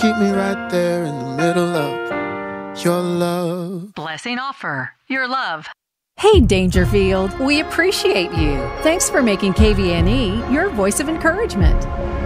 Keep me right there in the middle of your love. Blessing offer. Your love. Hey, Dangerfield, we appreciate you. Thanks for making KVNE your voice of encouragement.